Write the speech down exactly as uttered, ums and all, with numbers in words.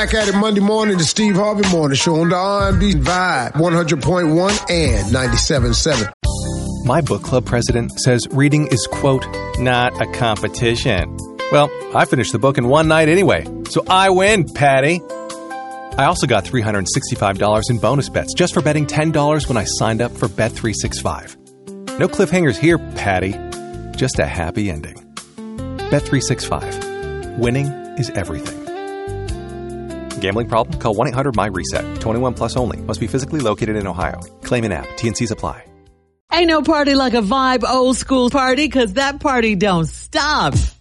Back at it Monday morning, the Steve Harvey Morning Show on the R and B Vibe, one hundred point one and ninety-seven point seven. My book club president says reading is, quote, not a competition. Well, I finished the book in one night anyway, so I win, Patty. I also got three hundred sixty-five dollars in bonus bets just for betting ten dollars when I signed up for Bet three sixty-five. No cliffhangers here, Patty. Just a happy ending. Bet three sixty-five. Winning is everything. Gambling problem? Call one eight hundred my reset. twenty-one plus only. Must be physically located in Ohio. Claim an app. T and C's apply. Ain't no party like a Vibe old school party, 'cause that party don't stop.